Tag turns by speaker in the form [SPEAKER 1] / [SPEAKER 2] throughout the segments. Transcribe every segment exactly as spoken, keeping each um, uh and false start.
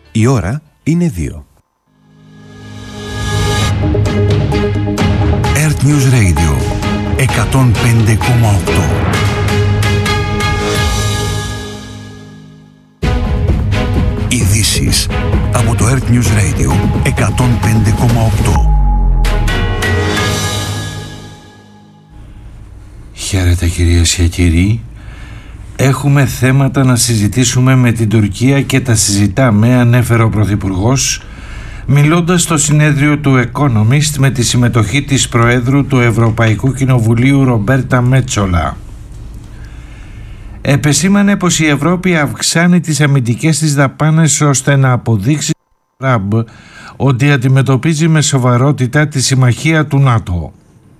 [SPEAKER 1] Η ώρα είναι δύο.
[SPEAKER 2] Earth News Radio εκατόν πέντε κόμμα οκτώ. Ειδήσεις από το Earth News Radio εκατόν πέντε κόμμα οκτώ.
[SPEAKER 3] Χαίρετε κυρίες και κύριοι. Έχουμε θέματα να συζητήσουμε με την Τουρκία και τα συζητάμε, ανέφερε ο Πρωθυπουργός, μιλώντας στο συνέδριο του Economist με τη συμμετοχή της Προέδρου του Ευρωπαϊκού Κοινοβουλίου Ρομπέρτα Μέτσολα. Επεσήμανε πως η Ευρώπη αυξάνει τις αμυντικές της δαπάνες ώστε να αποδείξει στο Τραμπ ότι αντιμετωπίζει με σοβαρότητα τη συμμαχία του ΝΑΤΟ.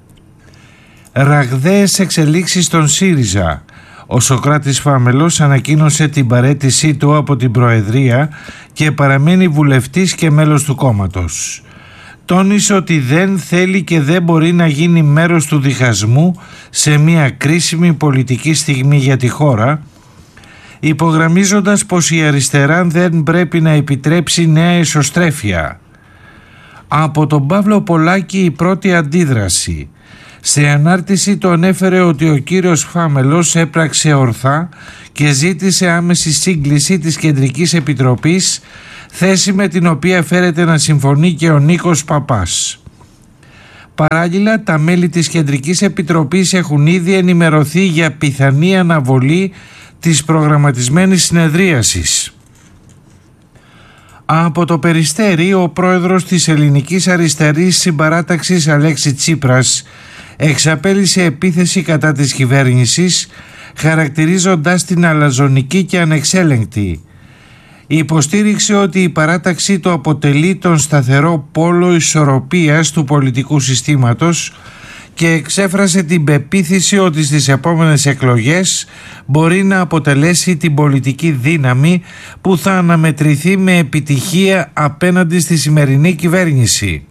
[SPEAKER 3] Ραγδαίες εξελίξεις στον ΣΥΡΙΖΑ. Ο Σωκράτης Φάμελος ανακοίνωσε την παραίτησή του από την Προεδρία και παραμένει βουλευτής και μέλος του κόμματος. Τόνισε ότι δεν θέλει και δεν μπορεί να γίνει μέρος του διχασμού σε μια κρίσιμη πολιτική στιγμή για τη χώρα, υπογραμμίζοντας πως η αριστερά δεν πρέπει να επιτρέψει νέα εσωστρέφεια. Από τον Παύλο Πολάκη η πρώτη αντίδραση. Σε ανάρτηση το ανέφερε ότι ο κύριος Φάμελος έπραξε ορθά και ζήτησε άμεση σύγκληση της Κεντρικής Επιτροπής, θέση με την οποία φέρεται να συμφωνεί και ο Νίκος Παπάς. Παράλληλα, τα μέλη της Κεντρικής Επιτροπής έχουν ήδη ενημερωθεί για πιθανή αναβολή της προγραμματισμένης συνεδρίασης. Από το Περιστέρι, ο πρόεδρος της Ελληνικής Αριστερής Συμπαράταξης Αλέξη Τσίπρας εξαπέλυσε επίθεση κατά της κυβέρνησης, χαρακτηρίζοντας την αλαζονική και ανεξέλεγκτη. Υποστήριξε ότι η παράταξή του αποτελεί τον σταθερό πόλο ισορροπίας του πολιτικού συστήματος και εξέφρασε την πεποίθηση ότι στις επόμενες εκλογές μπορεί να αποτελέσει την πολιτική δύναμη που θα αναμετρηθεί με επιτυχία απέναντι στη σημερινή κυβέρνηση.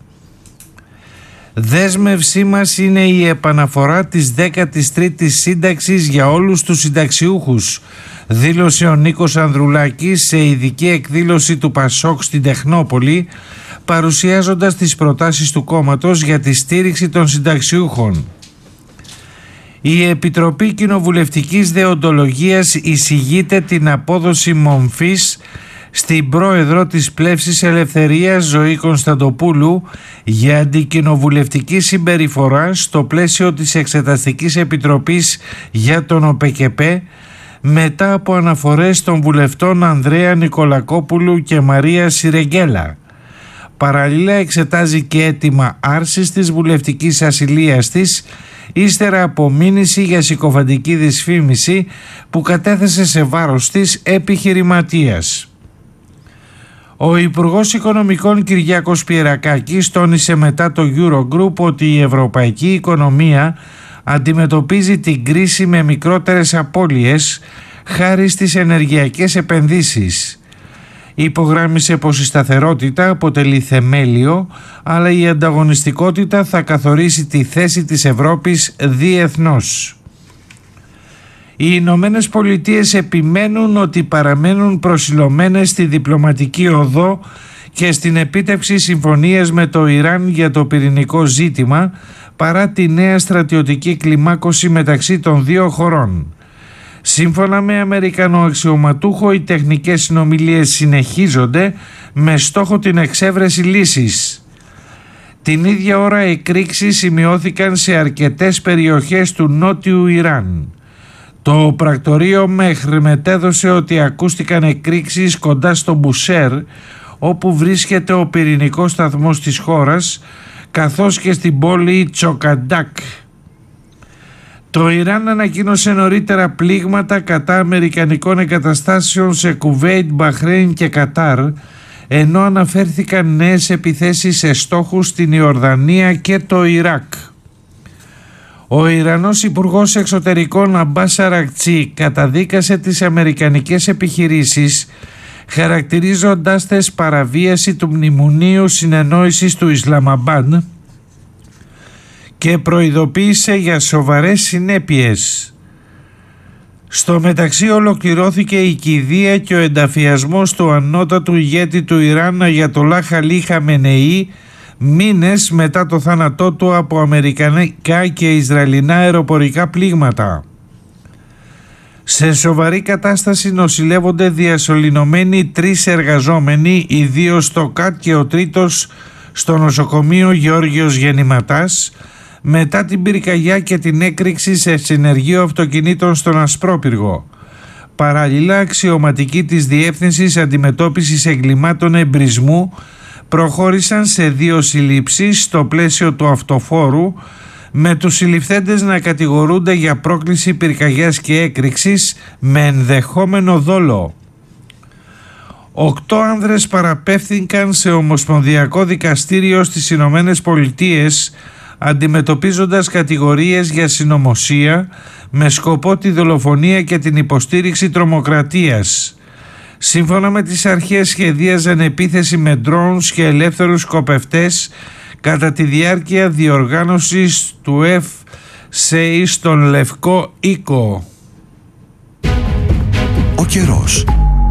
[SPEAKER 3] Δέσμευσή μας είναι η επαναφορά της δέκατης τρίτης σύνταξης για όλους τους συνταξιούχους, δήλωσε ο Νίκος Ανδρουλάκης σε ειδική εκδήλωση του Πασόκ στην Τεχνόπολη, παρουσιάζοντας τις προτάσεις του κόμματος για τη στήριξη των συνταξιούχων. Η Επιτροπή Κοινοβουλευτικής Δεοντολογίας εισηγείται την απόδοση μομφής στην πρόεδρο της Πλεύσης Ελευθερίας Ζωή Κωνσταντοπούλου για αντικοινοβουλευτική συμπεριφορά στο πλαίσιο της Εξεταστικής Επιτροπής για τον ΟΠΕΚΕΠΕ, μετά από αναφορές των βουλευτών Ανδρέα Νικολακόπουλου και Μαρία Σιρεγγέλα. Παραλλήλα εξετάζει και αίτημα άρσης της βουλευτικής ασυλίας της, ύστερα από μήνυση για συκοφαντική δυσφήμιση που κατέθεσε σε βάρος της επιχειρηματίας. Ο Υπουργός Οικονομικών Κυριάκος Πιερακάκης τόνισε μετά το Eurogroup ότι η ευρωπαϊκή οικονομία αντιμετωπίζει την κρίση με μικρότερες απώλειες χάρη στις ενεργειακές επενδύσεις. Υπογράμμισε πως η σταθερότητα αποτελεί θεμέλιο, αλλά η ανταγωνιστικότητα θα καθορίσει τη θέση της Ευρώπης διεθνώς. Οι Ηνωμένες Πολιτείες επιμένουν ότι παραμένουν προσιλωμένες στη διπλωματική οδό και στην επίτευξη συμφωνίας με το Ιράν για το πυρηνικό ζήτημα, παρά τη νέα στρατιωτική κλιμάκωση μεταξύ των δύο χωρών. Σύμφωνα με Αμερικανό αξιωματούχο, οι τεχνικές συνομιλίες συνεχίζονται με στόχο την εξέβρεση λύσης. Την ίδια ώρα εκρήξεις σημειώθηκαν σε αρκετές περιοχές του νότιου Ιράν. Το πρακτορείο Μέχρι μετέδωσε ότι ακούστηκαν εκρήξεις κοντά στο Μπουσέρ, όπου βρίσκεται ο πυρηνικός σταθμός της χώρας, καθώς και στην πόλη Τσοκαντάκ. Το Ιράν ανακοίνωσε νωρίτερα πλήγματα κατά αμερικανικών εγκαταστάσεων σε Κουβέιτ, Μπαχρέιν και Κατάρ, ενώ αναφέρθηκαν νέες επιθέσεις σε στόχους στην Ιορδανία και το Ιράκ. Ο Ιρανός Υπουργός Εξωτερικών Αμπάς Αρακτσί καταδίκασε τις αμερικανικές επιχειρήσεις, χαρακτηρίζοντάς τες παραβίαση του Μνημονίου Συνεννόησης του Ισλαμαμπάντ και προειδοποίησε για σοβαρές συνέπειες. Στο μεταξύ ολοκληρώθηκε η κηδεία και ο ενταφιασμός του ανώτατου ηγέτη του Ιράν Αγιατολάχ Αλί Χαμενεή μήνες μετά το θάνατό του από αμερικανικά και ισραηλινά αεροπορικά πλήγματα. Σε σοβαρή κατάσταση νοσηλεύονται διασωληνωμένοι τρεις εργαζόμενοι, οι δύο στο ΚΑΤ και ο τρίτος στο νοσοκομείο Γεώργιος Γεννηματάς, μετά την πυρκαγιά και την έκρηξη σε συνεργείο αυτοκινήτων στον Ασπρόπυργο. Παράλληλα, αξιωματικοί της Διεύθυνσης Αντιμετώπισης Εγκλημάτων Εμπρισμού προχώρησαν σε δύο συλλήψεις στο πλαίσιο του αυτοφόρου, με τους συλληφθέντες να κατηγορούνται για πρόκληση πυρκαγιάς και έκρηξης με ενδεχόμενο δόλο. Οκτώ άνδρες παραπέμφθηκαν σε ομοσπονδιακό δικαστήριο στις Ηνωμένες Πολιτείες, αντιμετωπίζοντας κατηγορίες για συνωμοσία με σκοπό τη δολοφονία και την υποστήριξη τρομοκρατίας. Σύμφωνα με τις αρχές, σχεδίαζαν επίθεση με drones και ελεύθερους σκοπευτές κατά τη διάρκεια διοργάνωσης του εφ σι άι στον Λευκό Οίκο.
[SPEAKER 2] Ο καιρός.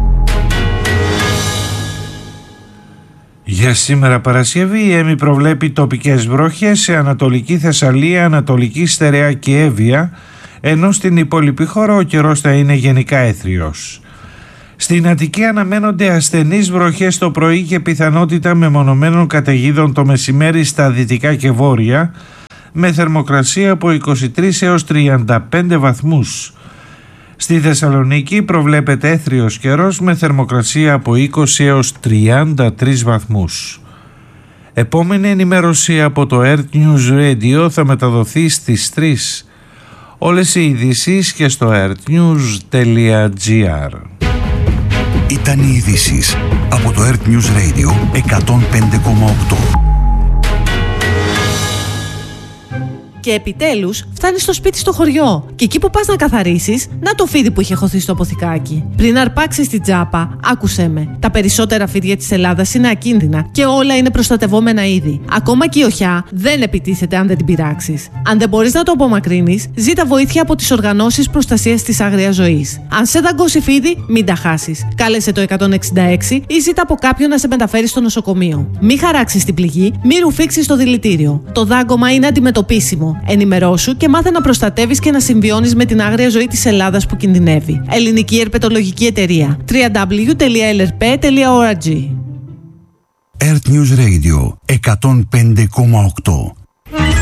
[SPEAKER 3] Για σήμερα Παρασκευή η ΕΜΗ προβλέπει τοπικές βροχές σε Ανατολική Θεσσαλία, Ανατολική Στερεά και Εύβοια, ενώ στην υπόλοιπη χώρα ο καιρός θα είναι γενικά έθριος. Στην Αττική αναμένονται ασθενείς βροχές το πρωί και πιθανότητα μεμονωμένων καταιγίδων το μεσημέρι στα δυτικά και βόρεια, με θερμοκρασία από είκοσι τρεις έως τριάντα πέντε βαθμούς. Στη Θεσσαλονίκη προβλέπεται έθριος καιρός με θερμοκρασία από είκοσι έως τριάντα τρεις βαθμούς. Επόμενη ενημέρωση από το Earth News Radio θα μεταδοθεί στις τρεις. Όλες οι ειδήσεις και στο earthnews τελεία gr.
[SPEAKER 2] Ήταν οι ειδήσεις από το Earth News Radio εκατόν πέντε κόμμα οκτώ.
[SPEAKER 1] Και επιτέλους φτάνεις στο σπίτι στο χωριό. Και εκεί που πας να καθαρίσεις, να το φίδι που είχε χωθεί στο αποθηκάκι. Πριν αρπάξεις την τσάπα, άκουσέ με. Τα περισσότερα φίδια της Ελλάδας είναι ακίνδυνα και όλα είναι προστατευόμενα είδη. Ακόμα και η οχιά δεν επιτίθεται αν δεν την πειράξεις. Αν δεν μπορείς να το απομακρύνεις, ζήτα βοήθεια από τις οργανώσεις προστασίας της άγριας ζωής. Αν σε δαγκώσει φίδι, μην τα χάσεις. Κάλεσε το εκατόν εξήντα έξι ή ζήτα από κάποιον να σε μεταφέρει στο νοσοκομείο. Μην χαράξεις την πληγή, μην ρουφήξεις το δηλητήριο. Το δάγκωμα είναι αντιμετωπίσιμο. Ενημερώσου και μάθε να προστατεύεις και να συμβιώνεις με την άγρια ζωή της Ελλάδας που κινδυνεύει. Ελληνική Ερπετολογική Εταιρεία. double-u double-u double-u τελεία ελ ερ πι τελεία ο αρ τζι.
[SPEAKER 2] Earth News Radio εκατόν πέντε κόμμα οκτώ.